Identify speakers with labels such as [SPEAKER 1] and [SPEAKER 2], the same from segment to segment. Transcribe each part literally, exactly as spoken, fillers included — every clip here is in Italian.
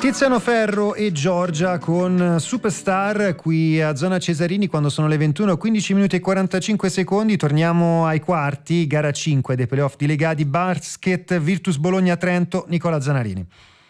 [SPEAKER 1] Tiziano Ferro e Giorgia con Superstar qui a Zona Cesarini quando sono le ventuno, quindici minuti e quarantacinque secondi. Torniamo ai quarti, gara cinque dei playoff di Lega di basket, Virtus Bologna Trento, Nicola Zanarini.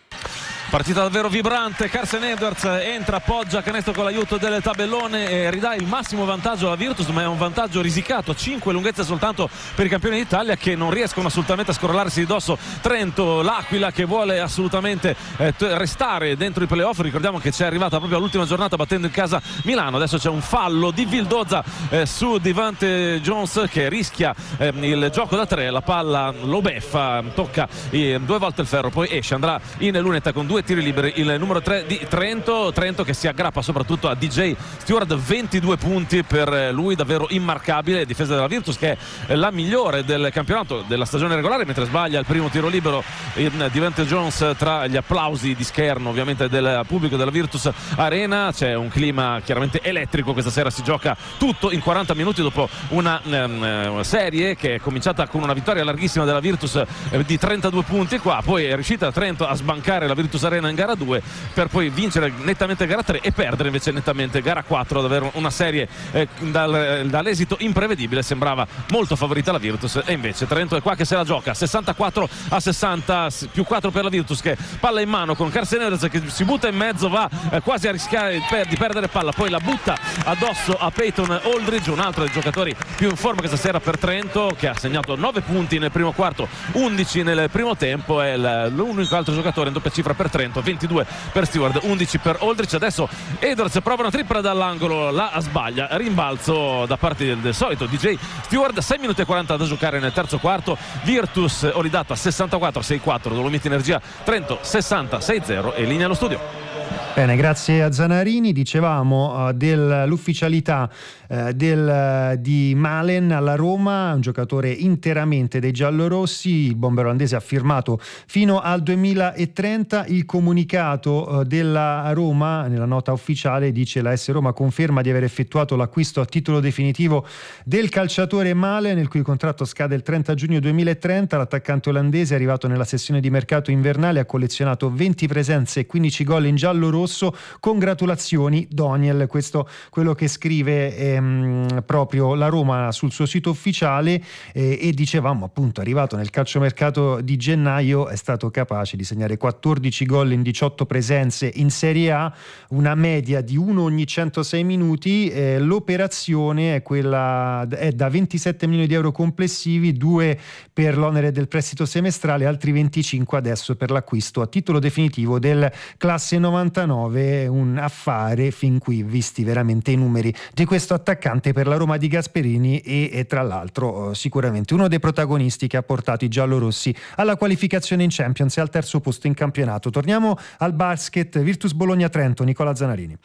[SPEAKER 2] Partita davvero vibrante, Carsen Edwards entra, appoggia canestro con l'aiuto del tabellone e ridà il massimo vantaggio alla Virtus, ma è un vantaggio risicato, cinque lunghezze soltanto per i campioni d'Italia che non riescono assolutamente a scrollarsi di dosso Trento, l'Aquila che vuole assolutamente eh, restare dentro i playoff. Ricordiamo che ci è arrivata proprio all'ultima giornata battendo in casa Milano. Adesso c'è un fallo di Vildoza eh, su Devante Jones che rischia eh, il gioco da tre, la palla lo beffa, tocca eh, due volte il ferro, poi esce, andrà in lunetta con due tiri liberi il numero tre di Trento. Trento che si aggrappa soprattutto a D J Stewart, ventidue punti per lui, davvero immarcabile. Difesa della Virtus che è la migliore del campionato della stagione regolare, mentre sbaglia il primo tiro libero in Devante Jones tra gli applausi di scherno ovviamente del pubblico della Virtus Arena. C'è un clima chiaramente elettrico, questa sera si gioca tutto in quaranta minuti dopo una um, serie che è cominciata con una vittoria larghissima della Virtus eh, di trentadue punti. Qua poi è riuscita Trento a sbancare la Virtus Arena in gara due per poi vincere nettamente gara tre e perdere invece nettamente gara quattro. Davvero una serie eh, dal, dall'esito imprevedibile, sembrava molto favorita la Virtus e invece Trento è qua che se la gioca, sessantaquattro a sessanta, più quattro per la Virtus che palla in mano con Carsen Edwards che si butta in mezzo, va eh, quasi a rischiare per, di perdere palla, poi la butta addosso a Peyton Aldridge, un altro dei giocatori più in forma questa sera per Trento, che ha segnato nove punti nel primo quarto, undici nel primo tempo, è l'unico altro giocatore in doppia cifra per Trento, ventidue per Stewart, undici per Aldridge. Adesso Edwards prova una tripla dall'angolo, la sbaglia, rimbalzo da parte del, del solito D J Stewart. Sei minuti e quaranta da giocare nel terzo quarto, Virtus Olidata sessantaquattro a sessantaquattro, Dolomiti Energia Trento sessanta a sei zero e linea allo studio.
[SPEAKER 1] Bene, grazie a Zanarini. Dicevamo uh, dell'ufficialità uh, del, uh, di Malen alla Roma, un giocatore interamente dei giallorossi. Il bomber olandese ha firmato fino al duemilatrenta. Il comunicato uh, della Roma nella nota ufficiale dice: la S Roma conferma di aver effettuato l'acquisto a titolo definitivo del calciatore Malen, il cui contratto scade il trenta giugno duemilatrenta. L'attaccante olandese è arrivato nella sessione di mercato invernale, ha collezionato venti presenze e quindici gol in giallo-rosso. Congratulazioni Doniel, questo quello che scrive ehm, proprio la Roma sul suo sito ufficiale eh, e dicevamo appunto arrivato nel calciomercato di gennaio è stato capace di segnare quattordici gol in diciotto presenze in Serie A, una media di uno ogni centosei minuti. Eh, l'operazione è quella è da ventisette milioni di euro complessivi, due per l'onere del prestito semestrale, altri venticinque adesso per l'acquisto a titolo definitivo del classe novantanove. Un affare fin qui, visti veramente i numeri di questo attaccante per la Roma di Gasperini e, e tra l'altro sicuramente uno dei protagonisti che ha portato i giallorossi alla qualificazione in Champions e al terzo posto in campionato. Torniamo al basket, Virtus Bologna Trento, Nicola Zanarini.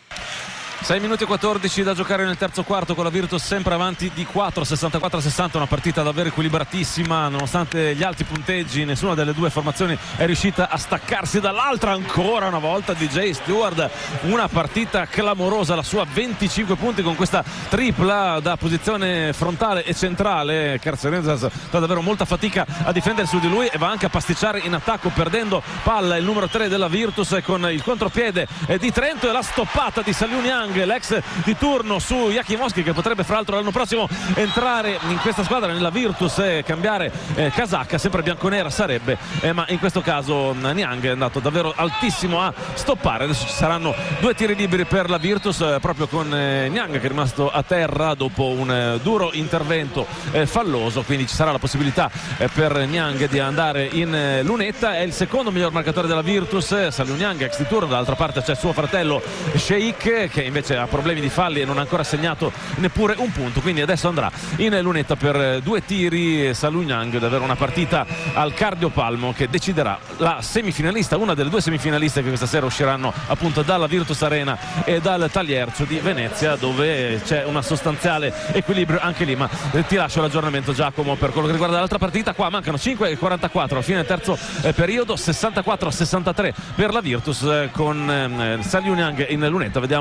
[SPEAKER 2] sei minuti e quattordici da giocare nel terzo quarto con la Virtus sempre avanti di quattro, sessantaquattro a sessanta, una partita davvero equilibratissima nonostante gli alti punteggi. Nessuna delle due formazioni è riuscita a staccarsi dall'altra. Ancora una volta D J Stewart, una partita clamorosa, la sua venticinque punti con questa tripla da posizione frontale e centrale. Carsen Edwards fa davvero molta fatica a difendere su di lui e va anche a pasticciare in attacco perdendo palla il numero tre della Virtus con il contropiede di Trento e la stoppata di Saliu Niang, l'ex di turno su Jakimowski, che potrebbe fra l'altro l'anno prossimo entrare in questa squadra nella Virtus e cambiare eh, casacca, sempre bianconera sarebbe, eh, ma in questo caso Niang è andato davvero altissimo a stoppare. Adesso ci saranno due tiri liberi per la Virtus eh, proprio con eh, Niang che è rimasto a terra dopo un eh, duro intervento eh, falloso, quindi ci sarà la possibilità eh, per Niang di andare in eh, lunetta. È il secondo miglior marcatore della Virtus, eh, Saliu Niang, ex di turno. Dall'altra parte c'è suo fratello Sheikh che invece ha problemi di falli e non ha ancora segnato neppure un punto, quindi adesso andrà in lunetta per due tiri Saliu Niang. Davvero una partita al cardiopalmo che deciderà la semifinalista, una delle due semifinaliste che questa sera usciranno appunto dalla Virtus Arena e dal Tagliercio di Venezia, dove c'è una sostanziale equilibrio anche lì. Ma ti lascio l'aggiornamento, Giacomo, per quello che riguarda l'altra partita. Qua mancano cinque e quarantaquattro alla fine del terzo eh, periodo, sessantaquattro a sessantatré per la Virtus eh, con eh, Saliu Niang in lunetta. Vediamo il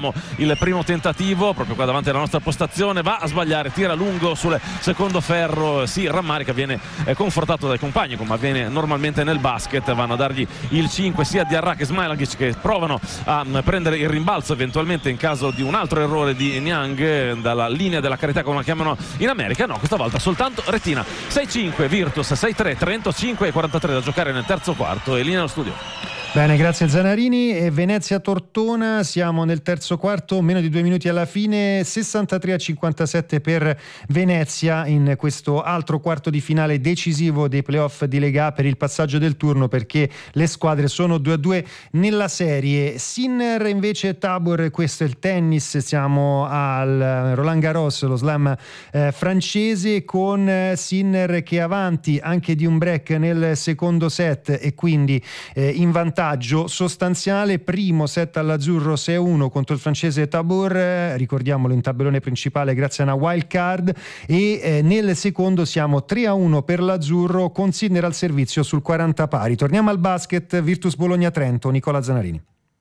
[SPEAKER 2] il primo tentativo proprio qua davanti alla nostra postazione, va a sbagliare, tira lungo sul secondo ferro, si rammarica, viene eh, confortato dai compagni come avviene normalmente nel basket. Vanno a dargli il cinque sia Diarra che Smailagic, che provano a prendere il rimbalzo eventualmente in caso di un altro errore di Niang eh, dalla linea della carità come la chiamano in America. No, questa volta soltanto Retina. Sei cinque Virtus, sei tre Trento, cinque e quarantatré da giocare nel terzo quarto e linea allo studio.
[SPEAKER 1] Bene, grazie Zanarini. E Venezia-Tortona, siamo nel terzo quarto, meno di due minuti alla fine, sessantatré a cinquantasette per Venezia in questo altro quarto di finale decisivo dei playoff di Lega per il passaggio del turno, perché le squadre sono due a due nella serie. Sinner invece Tabor, questo è il tennis, siamo al Roland Garros, lo slam eh, francese, con eh, Sinner che è avanti anche di un break nel secondo set e quindi eh, in vantaggio sostanziale. Primo set all'azzurro sei a uno contro il francese Tabor, ricordiamolo in tabellone principale grazie a una wild card, e eh, nel secondo siamo tre a uno per l'azzurro con Sinner al servizio sul quaranta pari. Torniamo al basket, Virtus Bologna-Trento, Nicola Zanarini.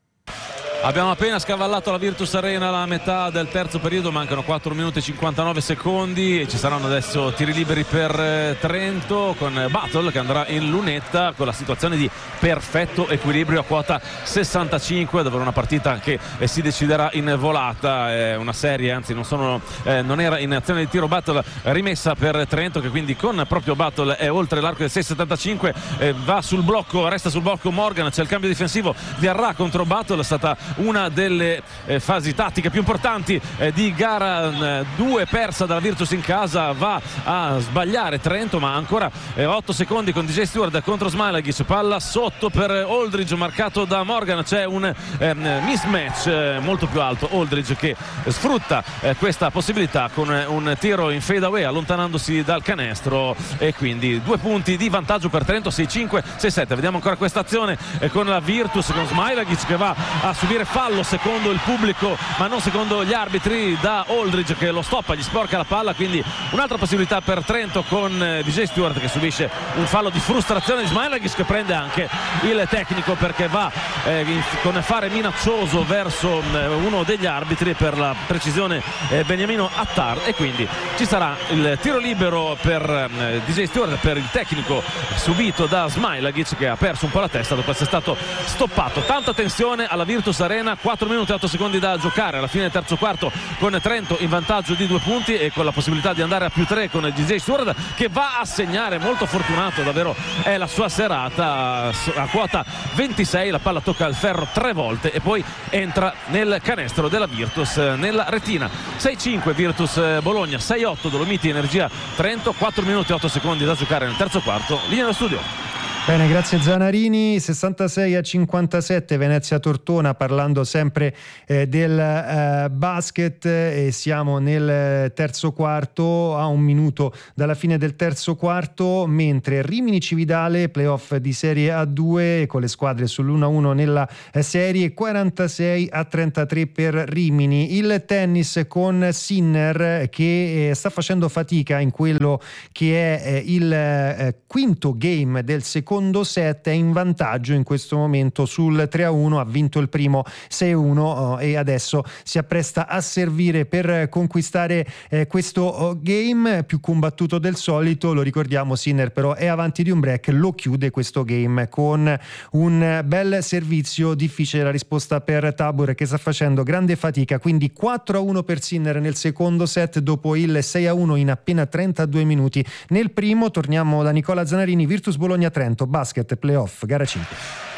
[SPEAKER 2] Abbiamo appena scavallato la Virtus Arena alla metà del terzo periodo, mancano quattro minuti e cinquantanove secondi e ci saranno adesso tiri liberi per Trento con Battle che andrà in lunetta con la situazione di perfetto equilibrio a quota sessantacinque, davvero una partita che eh, si deciderà in volata, è una serie, anzi non, sono, eh, non era in azione di tiro Battle rimessa per Trento, che quindi con proprio Battle è oltre l'arco del sei settantacinque, eh, va sul blocco, resta sul blocco Morgan, c'è il cambio difensivo di Arra contro Battle, è stata una delle eh, fasi tattiche più importanti eh, di gara due persa dalla Virtus in casa. Va a sbagliare Trento, ma ancora eh, otto secondi con D J Stewart contro Smailagic, palla sotto per Aldridge marcato da Morgan, c'è un eh, mismatch eh, molto più alto, Aldridge che sfrutta eh, questa possibilità con eh, un tiro in fade away allontanandosi dal canestro e quindi due punti di vantaggio per Trento, sei cinque sei sette. Vediamo ancora questa azione eh, con la Virtus, con Smailagic che va a subire fallo secondo il pubblico ma non secondo gli arbitri da Aldridge che lo stoppa, gli sporca la palla, quindi un'altra possibilità per Trento con D J Stewart che subisce un fallo di frustrazione di Smailagic, che prende anche il tecnico perché va eh, con fare minaccioso verso eh, uno degli arbitri, per la precisione eh, Beniamino Attar, e quindi ci sarà il tiro libero per eh, D J Stewart per il tecnico subito da Smailagic che ha perso un po' la testa dopo essere stato stoppato. Tanta tensione alla Virtus Arena, quattro minuti e otto secondi da giocare alla fine del terzo quarto, con Trento in vantaggio di due punti e con la possibilità di andare a più tre con D J Stewart che va a segnare, molto fortunato, davvero è la sua serata, a quota ventisei la palla tocca il ferro tre volte e poi entra nel canestro della Virtus nella retina. sei cinque Virtus Bologna, sei otto Dolomiti Energia Trento, quattro minuti e otto secondi da giocare nel terzo quarto, linea allo studio.
[SPEAKER 1] Bene, grazie Zanarini. Sessantasei a cinquantasette Venezia-Tortona, parlando sempre eh, del eh, basket, e siamo nel terzo quarto, a un minuto dalla fine del terzo quarto, mentre Rimini-Cividale, playoff di Serie A due con le squadre sull'uno a uno nella eh, serie, quarantasei a trentatré per Rimini. Il tennis con Sinner che eh, sta facendo fatica in quello che è eh, il eh, quinto game del secondo secondo set, è in vantaggio in questo momento sul tre a uno, ha vinto il primo sei a uno e adesso si appresta a servire per conquistare eh, questo game più combattuto del solito. Lo ricordiamo, Sinner però è avanti di un break, lo chiude questo game con un bel servizio. Difficile la risposta per Tabor che sta facendo grande fatica, quindi quattro a uno per Sinner nel secondo set dopo il sei a uno in appena trentadue minuti nel primo. Torniamo da Nicola Zanarini. Virtus Bologna-Trento, basket, playoff, gara cinque.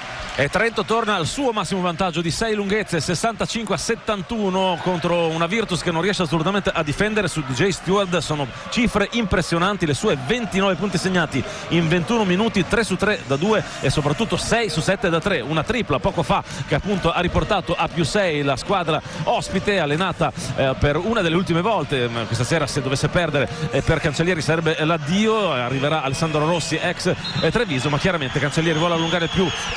[SPEAKER 2] E Trento torna al suo massimo vantaggio di sei lunghezze, sessantacinque a settantuno, contro una Virtus che non riesce assolutamente a difendere su D J Stewart. Sono cifre impressionanti, le sue ventinove punti segnati in ventuno minuti, tre su tre da due e soprattutto sei su sette da tre, una tripla poco fa che appunto ha riportato a più sei la squadra ospite, allenata eh, per una delle ultime volte. Questa sera, se dovesse perdere eh, per Cancellieri sarebbe l'addio. Arriverà Alessandro Rossi, ex eh, Treviso, ma chiaramente Cancellieri vuole allungare il più possibile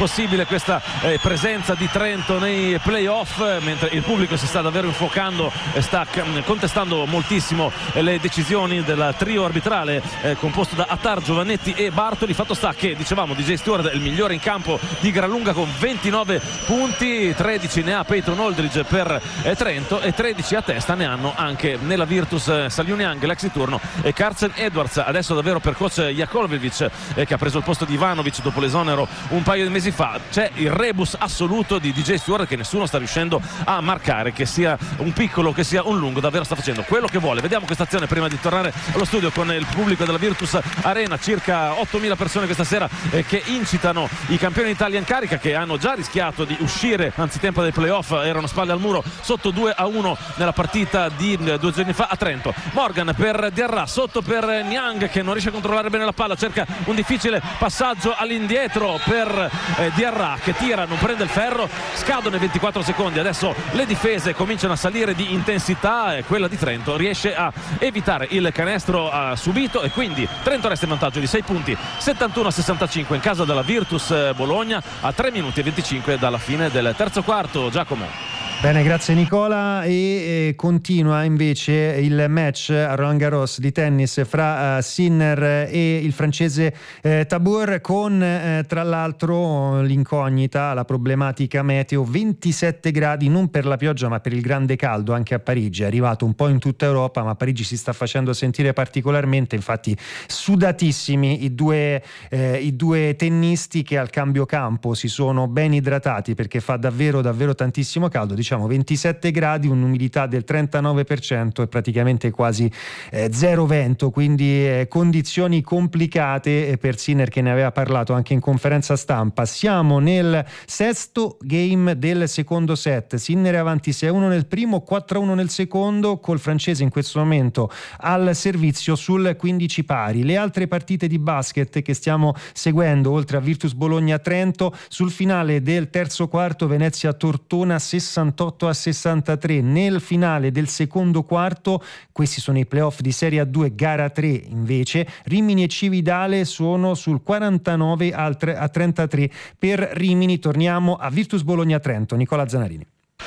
[SPEAKER 2] questa eh, presenza di Trento nei playoff, mentre il pubblico si sta davvero infuocando e sta c- contestando moltissimo eh, le decisioni del trio arbitrale eh, composto da Attar, Giovannetti e Bartoli. Fatto sta che, dicevamo, D J Stewart è il migliore in campo di gran lunga con ventinove punti, tredici ne ha Peyton Aldridge per eh, Trento e tredici a testa ne hanno anche nella Virtus eh, Saliu Niang, l'ex di turno, e Carson Edwards. Adesso davvero per coach Jakovljevic eh, che ha preso il posto di Ivanovic dopo l'esonero un paio di mesi fa, c'è il rebus assoluto di D J Stewart che nessuno sta riuscendo a marcare, che sia un piccolo che sia un lungo, davvero sta facendo quello che vuole. Vediamo questa azione prima di tornare allo studio con il pubblico della Virtus Arena, circa ottomila persone questa sera eh, che incitano i campioni d'Italia in carica, che hanno già rischiato di uscire anzitempo dai playoff, erano spalle al muro sotto due a uno nella partita di eh, due giorni fa a Trento. Morgan per Diarra, sotto per Niang che non riesce a controllare bene la palla, cerca un difficile passaggio all'indietro per eh, Diarra che tira, non prende il ferro, scadono i ventiquattro secondi. Adesso le difese cominciano a salire di intensità e quella di Trento riesce a evitare il canestro uh, subito, e quindi Trento resta in vantaggio di sei punti, settantuno a sessantacinque in casa della Virtus Bologna, a tre minuti e venticinque dalla fine del terzo quarto. Giacomo.
[SPEAKER 1] Bene, grazie Nicola. E eh, continua invece il match a Roland Garros di tennis fra uh, Sinner e il francese eh, Tabur, con eh, tra l'altro l'incognita, la problematica meteo, ventisette gradi, non per la pioggia ma per il grande caldo anche a Parigi. È arrivato un po' in tutta Europa, ma a Parigi si sta facendo sentire particolarmente, infatti sudatissimi i due, eh, i due tennisti che al cambio campo si sono ben idratati perché fa davvero davvero tantissimo caldo. Diciamo ventisette gradi, un'umidità del trentanove per cento e praticamente quasi eh, zero vento, quindi eh, condizioni complicate eh, per Sinner, che ne aveva parlato anche in conferenza stampa. Siamo nel sesto game del secondo set, Sinner è avanti sei a uno nel primo, quattro a uno nel secondo, col francese in questo momento al servizio sul quindici pari. Le altre partite di basket che stiamo seguendo, oltre a Virtus Bologna Trento, sul finale del terzo quarto Venezia Tortona sessantotto a sessantatré. Nel finale del secondo quarto, questi sono i playoff di Serie A due gara tre, invece Rimini e Cividale sono sul quarantanove a trentatré per Rimini. Torniamo a Virtus Bologna Trento. Nicola Zanarini.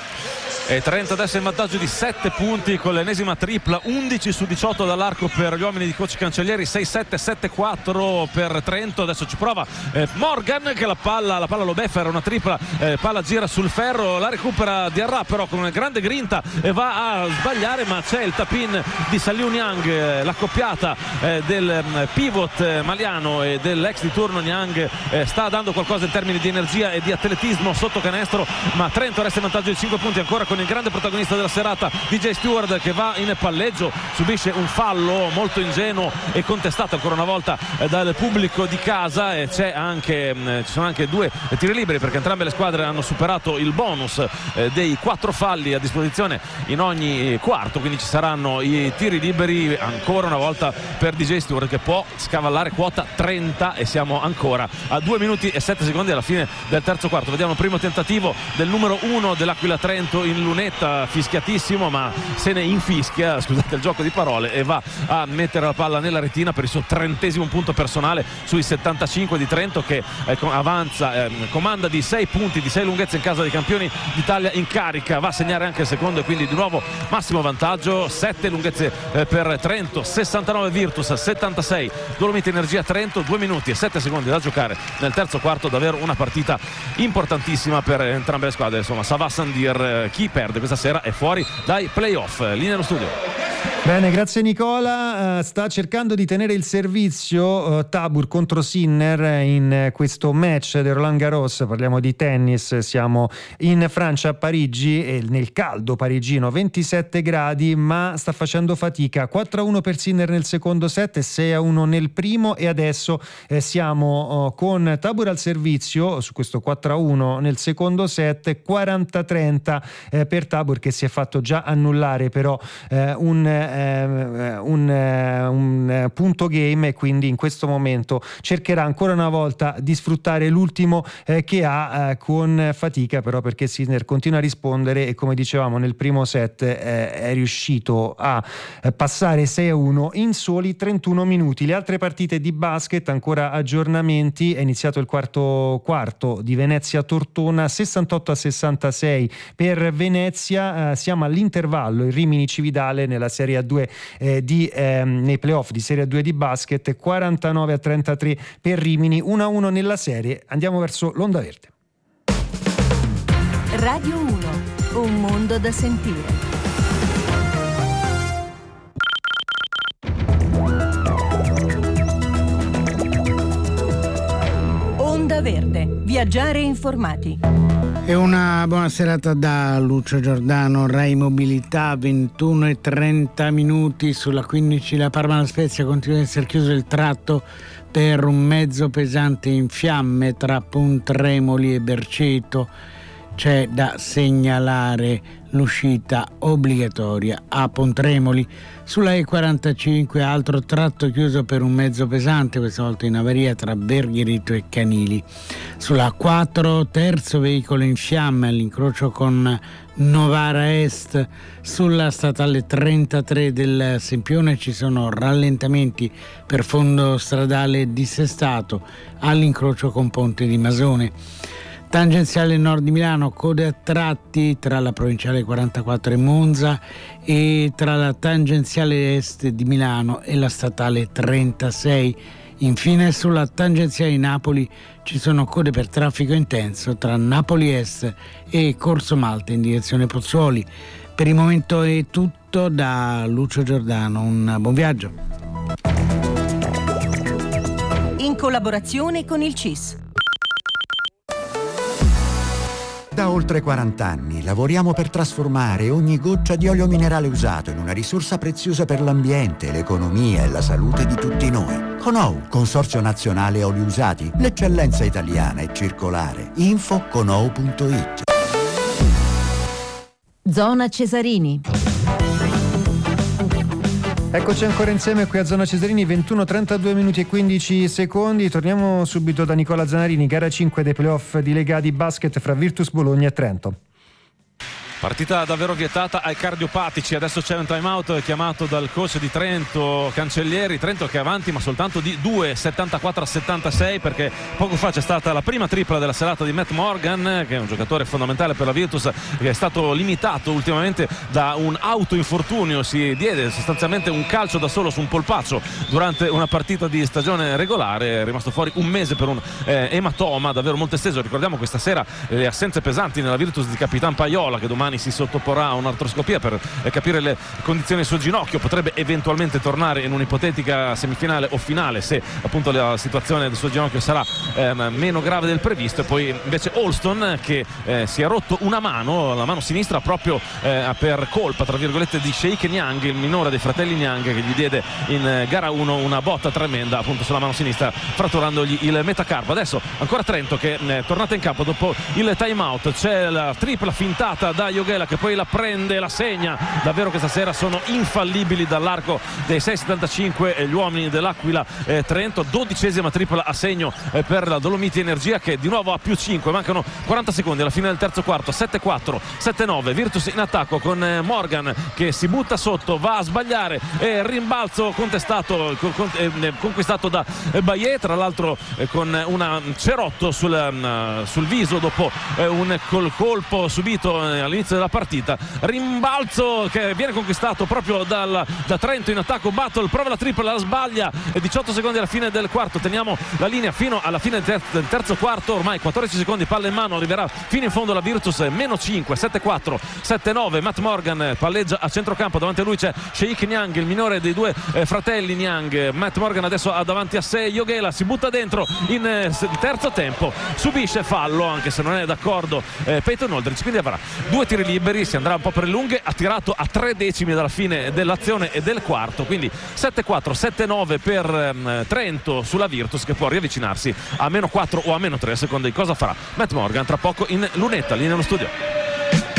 [SPEAKER 2] E Trento adesso in vantaggio di sette punti con l'ennesima tripla, undici su diciotto dall'arco per gli uomini di coach Cancellieri, sei sette sette quattro per Trento. Adesso ci prova eh, Morgan, che la palla la palla lo beffa, era una tripla, eh, palla gira sul ferro, la recupera Diarra però con una grande grinta e va a sbagliare, ma c'è il tap-in di Saliu Niang, eh, l'accoppiata eh, del um, pivot eh, maliano e dell'ex di turno Niang eh, sta dando qualcosa in termini di energia e di atletismo sotto canestro, ma Trento resta in vantaggio di cinque punti ancora con il grande protagonista della serata D J Stewart, che va in palleggio, subisce un fallo molto ingenuo e contestato ancora una volta eh, dal pubblico di casa, e c'è anche, mh, ci sono anche due tiri liberi perché entrambe le squadre hanno superato il bonus eh, dei quattro falli a disposizione in ogni quarto, quindi ci saranno i tiri liberi ancora una volta per D J Stewart, che può scavallare quota trenta, e siamo ancora a due minuti e sette secondi alla fine del terzo quarto. Vediamo il primo tentativo del numero uno dell'Aquila Trento in lunetta, fischiatissimo, ma se ne infischia, scusate il gioco di parole, e va a mettere la palla nella retina per il suo trentesimo punto personale sui settantacinque di Trento, che eh, avanza, eh, comanda di sei punti, di sei lunghezze in casa dei campioni d'Italia in carica, va a segnare anche il secondo e quindi di nuovo massimo vantaggio, sette lunghezze eh, per Trento, sessantanove Virtus, settantasei Dolomiti Energia Trento, due minuti e sette secondi da giocare nel terzo quarto, davvero una partita importantissima per entrambe le squadre. Insomma, ça va sans dire, chi perde questa sera è fuori dai playoff. Linea allo studio.
[SPEAKER 1] Bene, grazie Nicola. Uh, sta cercando di tenere il servizio uh, Tabur contro Sinner in uh, questo match del Roland Garros. Parliamo di tennis, siamo in Francia a Parigi e nel caldo parigino, ventisette gradi, ma sta facendo fatica. Quattro a uno per Sinner nel secondo set e sei a uno nel primo, e adesso eh, siamo uh, con Tabur al servizio su questo quattro a uno nel secondo set, quaranta a trenta eh, per Tabur, che si è fatto già annullare però eh, un eh, un, un punto game, e quindi in questo momento cercherà ancora una volta di sfruttare l'ultimo eh, che ha, eh, con fatica però, perché Sinner continua a rispondere e, come dicevamo nel primo set, eh, è riuscito a eh, passare sei a uno in soli trentuno minuti. Le altre partite di basket, ancora aggiornamenti: è iniziato il quarto quarto di Venezia-Tortona, sessantotto a sessantasei per Venezia. Eh, siamo all'intervallo, il Rimini Cividale nella Serie A due eh, di, eh, nei playoff di Serie A due di basket, quarantanove a trentatré per Rimini, uno a uno nella serie. Andiamo verso l'Onda Verde.
[SPEAKER 3] Radio uno, un mondo da sentire. Onda Verde, viaggiare informati.
[SPEAKER 4] E una buona serata da Lucio Giordano. Rai Mobilità, ventuno e trenta minuti sulla quindici La Parma La Spezia. Continua ad essere chiuso il tratto per un mezzo pesante in fiamme tra Pontremoli e Berceto. C'è da segnalare l'uscita obbligatoria a Pontremoli. Sulla E quarantacinque, altro tratto chiuso per un mezzo pesante, questa volta in avaria tra Bergherito e Canili. Sulla A quattro, terzo veicolo in fiamme all'incrocio con Novara Est. Sulla statale trentatré del Sempione ci sono rallentamenti per fondo stradale dissestato all'incrocio con Ponte di Masone. Tangenziale nord di Milano, code a tratti tra la provinciale quarantaquattro e Monza e tra la tangenziale est di Milano e la statale trentasei. Infine sulla tangenziale di Napoli ci sono code per traffico intenso tra Napoli Est e Corso Malta in direzione Pozzuoli. Per il momento è tutto da Lucio Giordano, un buon viaggio.
[SPEAKER 3] In collaborazione con il C I S.
[SPEAKER 5] Da oltre quaranta anni lavoriamo per trasformare ogni goccia di olio minerale usato in una risorsa preziosa per l'ambiente, l'economia e la salute di tutti noi. Conou, Consorzio Nazionale Oli Usati, l'eccellenza italiana e circolare. Info conou punto it.
[SPEAKER 3] Zona Cesarini.
[SPEAKER 1] Eccoci ancora insieme qui a Zona Cesarini, ventuno trentadue minuti e quindici secondi. Torniamo subito da Nicola Zanarini, gara cinque dei playoff di Lega di basket fra Virtus Bologna e Trento.
[SPEAKER 2] Partita davvero vietata ai cardiopatici. Adesso c'è un time out chiamato dal coach di Trento, Cancellieri. Trento che è avanti ma soltanto di due, settantaquattro a settantasei, perché poco fa c'è stata la prima tripla della serata di Matt Morgan, che è un giocatore fondamentale per la Virtus, che è stato limitato ultimamente da un autoinfortunio. Si diede sostanzialmente un calcio da solo su un polpaccio durante una partita di stagione regolare, è rimasto fuori un mese per un eh, ematoma davvero molto esteso. Ricordiamo questa sera le assenze pesanti nella Virtus di Capitan Paiola, che domani si sottoporrà a un'artroscopia per capire le condizioni del suo ginocchio. Potrebbe eventualmente tornare in un'ipotetica semifinale o finale se appunto la situazione del suo ginocchio sarà eh, meno grave del previsto. E poi invece Alston, che eh, si è rotto una mano, la mano sinistra, proprio eh, per colpa tra virgolette di Sheikh Niang, il minore dei fratelli Niang, che gli diede in gara uno una botta tremenda appunto sulla mano sinistra, fratturandogli il metacarpo. Adesso ancora Trento che è tornata in campo dopo il time out. C'è la tripla fintata da Joghela, che poi la prende e la segna. Davvero questa sera sono infallibili dall'arco dei sei settantacinque gli uomini dell'Aquila eh, Trento. Dodicesima tripla a segno eh, per la Dolomiti Energia, che di nuovo ha più cinque. Mancano quaranta secondi alla fine del terzo quarto. Sette quattro, sette nove. Virtus in attacco con eh, Morgan che si butta sotto, va a sbagliare e rimbalzo contestato con, eh, conquistato da eh, Baillet, tra l'altro eh, con una cerotto sul, um, sul viso dopo eh, un col colpo subito eh, all'inizio della partita. Rimbalzo che viene conquistato proprio dal, da Trento in attacco. Battle prova la tripla, la sbaglia. E diciotto secondi alla fine del quarto. Teniamo la linea fino alla fine del terzo, del terzo quarto. Ormai quattordici secondi, palla in mano, arriverà fino in fondo la Virtus. Meno cinque, sette quattro, sette nove. Matt Morgan palleggia a centrocampo, davanti a lui c'è Sheikh Niang, il minore dei due eh, fratelli Niang. Matt Morgan adesso ha davanti a sé Joghela, si butta dentro in eh, terzo tempo, subisce fallo anche se non è d'accordo eh, Peyton Aldridge, quindi avrà due tiri liberi. Si andrà un po' per le lunghe, ha tirato a tre decimi dalla fine dell'azione e del quarto, quindi sette quattro, sette nove per ehm, Trento sulla Virtus, che può riavvicinarsi a meno quattro o a meno tre a seconda di cosa farà Matt Morgan tra poco in lunetta lì nello studio.